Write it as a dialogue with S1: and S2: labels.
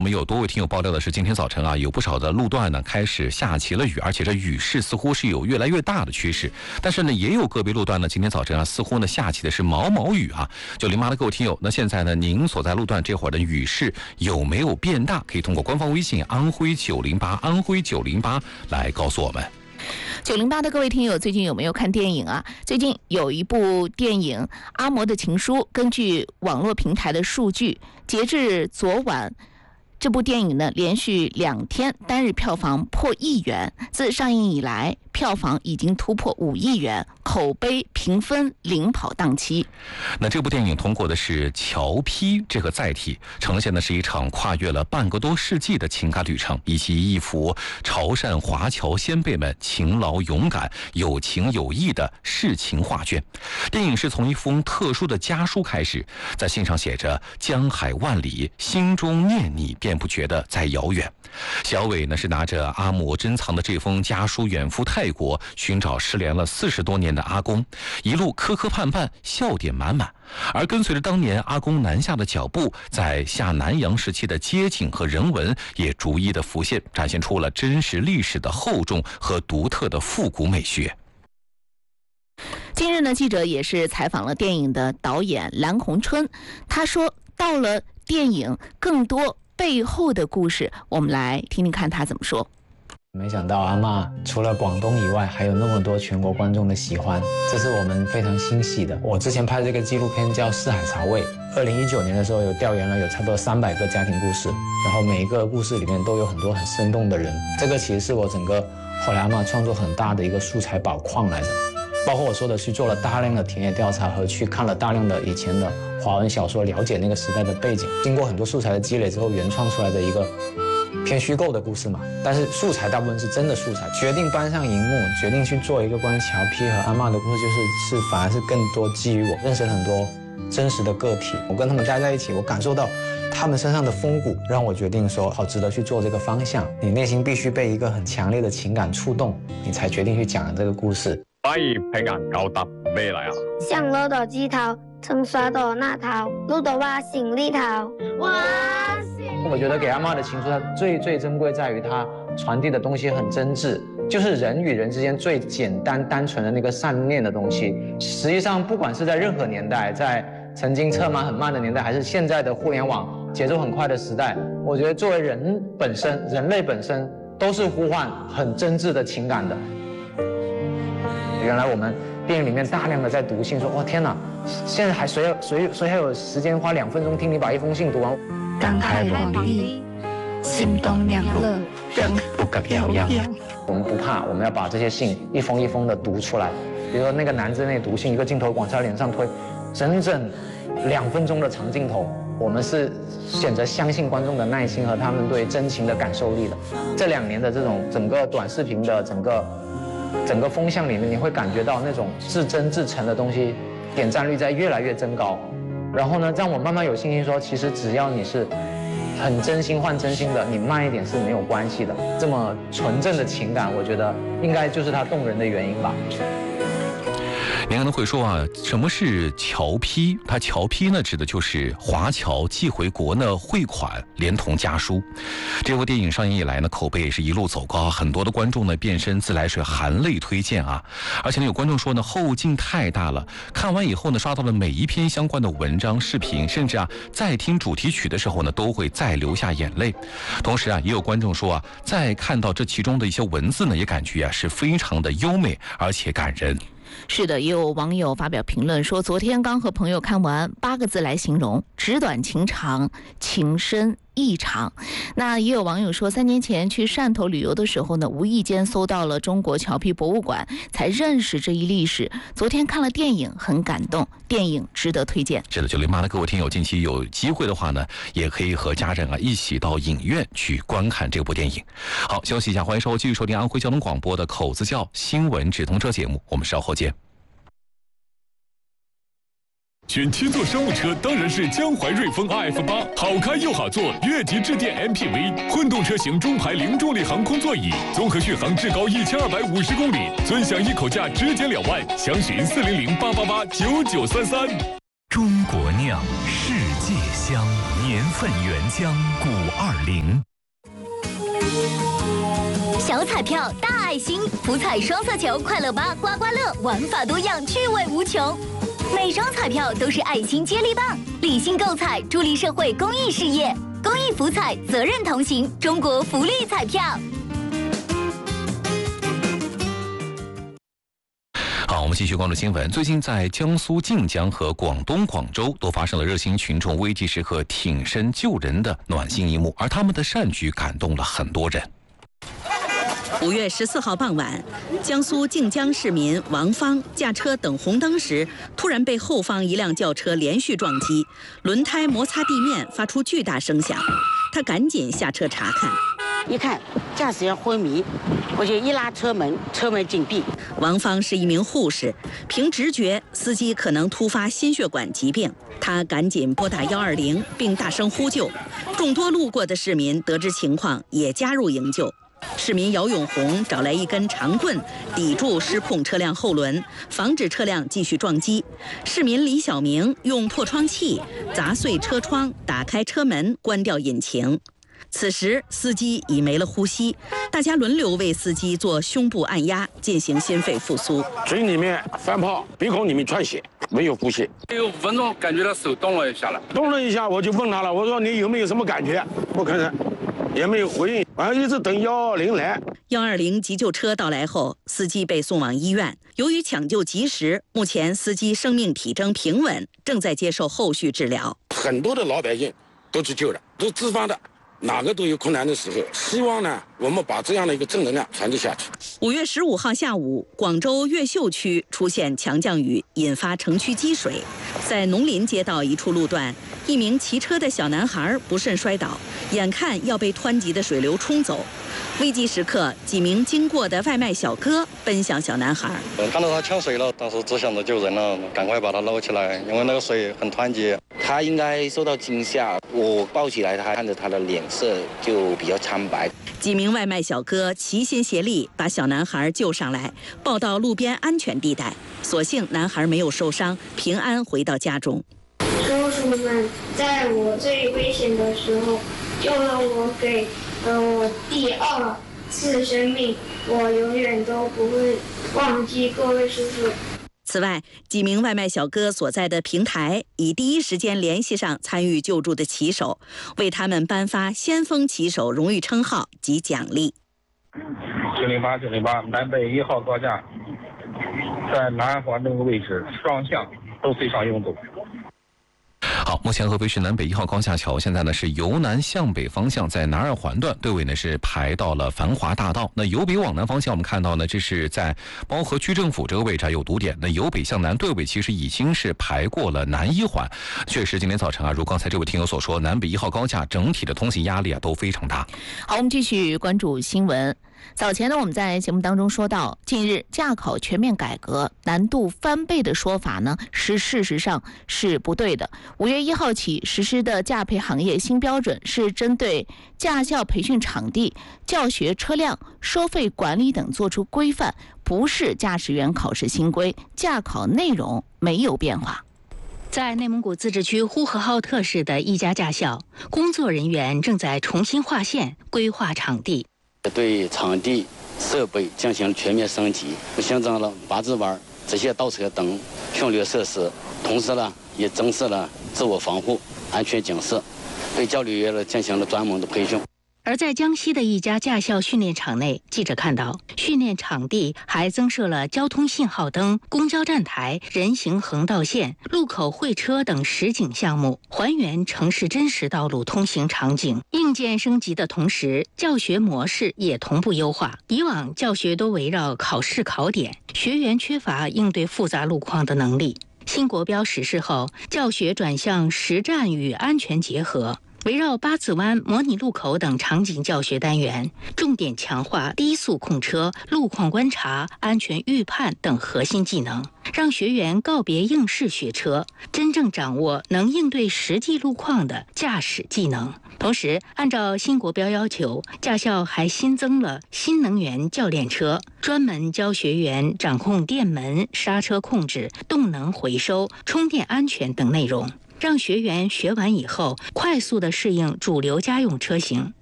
S1: 我们有多位听友爆料的是，今天早晨啊，有不少的路段呢开始下起了雨，而且这雨势似乎是有越来越大的趋势。但是呢，也有个别路段呢，今天早晨啊，似乎呢下起的是毛毛雨啊。908的各位听友，那现在呢，您所在路段这会儿的雨势有没有变大？可以通过官方微信安徽908安徽908来告诉我们。
S2: 908的各位听友，最近有没有看电影啊？最近有一部电影《阿嬷的情书》，根据网络平台的数据，截至昨晚，这部电影呢连续2天单日票房破1亿元，自上映以来票房已经突破5亿元，口碑评分领跑档期。
S1: 那这部电影通过的是侨批这个载体，呈现的是一场跨越了半个多世纪的情感旅程，以及一幅潮汕华侨先辈们勤劳勇敢、有情有义的世情画卷。电影是从一封特殊的家书开始，在信上写着“江海万里，心中念你便不觉得再遥远”。小伟呢是拿着阿嬷珍藏的这封家书远赴泰国，寻找失联了40多年的阿公，一路磕磕绊绊，笑点满满。而跟随着当年阿公南下的脚步，在下南洋时期的街景和人文也逐一的浮现，展现出了真实历史的厚重和独特的复古美学。
S2: 近日呢，记者也是采访了电影的导演蓝红春，他说到了电影更多背后的故事，我们来听听看他怎么说。
S3: 没想到阿嬷除了广东以外，还有那么多全国观众的喜欢，这是我们非常欣喜的。我之前拍的这个纪录片叫《四海茶味》，2019年的时候有调研了有差不多300个家庭故事，然后每一个故事里面都有很多很生动的人。这个其实是我整个后来阿嬷创作很大的一个素材宝矿来着。包括我说的去做了大量的田野调查和去看了大量的以前的华文小说，了解那个时代的背景，经过很多素材的积累之后，原创出来的一个偏虚构的故事嘛。但是素材大部分是真的素材。决定搬上荧幕，决定去做一个关于侨批和阿嬷的故事，是反而是更多基于我认识了很多真实的个体，我跟他们待在一起，我感受到他们身上的风骨，让我决定说好值得去做这个方向。你内心必须被一个很强烈的情感触动，你才决定去讲这个故事。
S4: 可以平衡夠搭咩嚟啊？
S5: 上攞到枝頭，曾刷到那頭，路到蛙行呢頭。
S3: 我觉得给阿嬷的情书，它最珍贵在于它传递的东西很真挚，就是人与人之间最简单单纯的那个善念的东西。实际上，不管是在任何年代，在曾经车马很慢的年代，还是现在的互联网节奏很快的时代，我觉得作为人类本身都是呼唤很真挚的情感的。原来我们电影里面大量的在读信，说哇天哪，现在还谁还有时间花2分钟听你把一封信读完？
S5: 感慨万里，心动两乐，人不可表扬。
S3: 我们不怕，我们要把这些信一封一封的读出来。比如说那个男子那读信，一个镜头往他脸上推，整整2分钟的长镜头。我们是选择相信观众的耐心和他们对真情的感受力的。这2年的这种整个短视频的整个风向里面，你会感觉到那种至真至诚的东西，点赞率在越来越增高。然后呢，让我慢慢有信心说，其实只要你是很真心换真心的，你慢一点是没有关系的。这么纯正的情感，我觉得应该就是它动人的原因吧。
S1: 您可能会说啊，什么是侨批？它侨批呢，指的就是华侨寄回国呢汇款连同家书。这部电影上映以来呢，口碑也是一路走高，很多的观众呢变身自来水含泪推荐啊。而且呢，有观众说呢，后劲太大了，看完以后呢，刷到了每一篇相关的文章、视频，甚至啊，在听主题曲的时候呢，都会再流下眼泪。同时啊，也有观众说啊，在看到这其中的一些文字呢，也感觉啊是非常的优美而且感人。
S2: 是的，也有网友发表评论说，昨天刚和朋友看完，8个字来形容：纸短情长，情深意长。那也有网友说，3年前去汕头旅游的时候呢，无意间搜到了中国侨批博物馆，才认识这一历史。昨天看了电影，很感动，电影值得推荐。
S1: 是的，908的各位听友，近期有机会的话呢，也可以和家人啊一起到影院去观看这部电影。好，休息一下，欢迎继续收听安徽交通广播的口子窖新闻直通车节目，我们稍后见。
S6: 选7座商务车当然是江淮瑞风 RF8，好开又好坐，越级致电 MPV， 混动车型中排零重力航空座椅，综合续航至高1250公里，尊享一口价直减2万，详询400-888-9933。
S7: 中国酿，世界香， 年份原浆520。
S8: 小彩票大爱心，福彩双色球快乐吧刮刮乐，玩法多样，趣味无穷。每张彩票都是爱心接力棒，理性购彩，助力社会公益事业。公益福彩，责任同行，中国福利彩票。
S1: 好，我们继续关注新闻。最近在江苏晋江和广东广州都发生了热心群众危急时刻挺身救人的暖心一幕，而他们的善举感动了很多人。
S9: 5月14号傍晚，江苏晋江市民王芳驾车等红灯时，突然被后方一辆轿车连续撞击，轮胎摩擦地面，发出巨大声响。他赶紧下车查看，
S10: 一看驾驶员昏迷，我就一拉车门，车门紧闭。
S9: 王芳是一名护士，凭直觉司机可能突发心血管疾病，他赶紧拨打120，并大声呼救。众多路过的市民得知情况，也加入营救。市民姚永红找来一根长棍抵住失控车辆后轮，防止车辆继续撞击。市民李小明用破窗器砸碎车窗，打开车门，关掉引擎。此时司机已没了呼吸，大家轮流为司机做胸部按压，进行心肺复苏。
S11: 嘴里面翻泡，鼻孔里面串血，没有呼吸。
S12: 有5分钟，感觉到手动了一下了，
S11: 动了一下，我就问他了，我说你有没有什么感觉？不吭声，也没有回应，完了一直等120来。
S9: 120急救车到来后，司机被送往医院。由于抢救及时，目前司机生命体征平稳，正在接受后续治疗。
S11: 很多的老百姓都去救了，都是自发的。哪个都有困难的时候，希望呢，我们把这样的一个正能量传递下去。
S9: 5月15号下午，广州越秀区出现强降雨，引发城区积水。在农林街道一处路段，一名骑车的小男孩不慎摔倒，眼看要被湍急的水流冲走。危急时刻，几名经过的外卖小哥奔向小男孩。
S13: 看到他呛水了，当时只想着救人了，赶快把他捞起来，因为那个水很湍急。
S14: 他应该受到惊吓，我抱起来，他看着他的脸色就比较苍白。
S9: 几名外卖小哥齐心协力把小男孩救上来，抱到路边安全地带。所幸男孩没有受伤，平安回到家中。
S15: 叔叔们在我最危险的时候救了我，给我第2次生命，我永远都不会忘记各位叔叔。
S9: 此外，几名外卖小哥所在的平台已第一时间联系上参与救助的骑手，为他们颁发先锋骑手荣誉称号及奖励。
S4: 908南北1号高架，在南二环这个位置，双向都非常拥堵。
S1: 好，目前合肥市南北1号高架桥现在呢是由南向北方向，在南二环段队尾呢是排到了繁华大道。那由北往南方向，我们看到呢，这是在包河区政府这个位置有堵点。那由北向南队尾其实已经是排过了南1环。确实，今天早晨啊，如刚才这位听友所说，南北1号高架整体的通行压力啊都非常大。
S2: 好，我们继续关注新闻。早前呢，我们在节目当中说到，近日驾考全面改革，难度翻倍的说法呢，事实上是不对的。5月1号起实施的驾培行业新标准是针对驾校培训场地、教学车辆、收费管理等作出规范，不是驾驶员考试新规，驾考内容没有变化。
S16: 在内蒙古自治区呼和浩特市的一家驾校，工作人员正在重新划线、规划场地。
S14: 对场地设备进行全面升级，新增了8字弯、直线倒车等训练设施，同时呢也增设了自我防护、安全警示，对教练员进行了专门的培训。
S16: 而在江西的一家驾校训练场内，记者看到训练场地还增设了交通信号灯、公交站台、人行横道线、路口会车等实景项目，还原城市真实道路通行场景。硬件升级的同时，教学模式也同步优化。以往教学都围绕考试考点，学员缺乏应对复杂路况的能力。新国标实施后，教学转向实战与安全结合，围绕8字弯、模拟路口等场景教学单元，重点强化低速控车、路况观察、安全预判等核心技能，让学员告别应试学车，真正掌握能应对实际路况的驾驶技能。同时，按照新国标要求，驾校还新增了新能源教练车，专门教学员掌控电门、刹车控制、动能回收、充电安全等内容。 让学员学完以后快速地适应主流家用车型。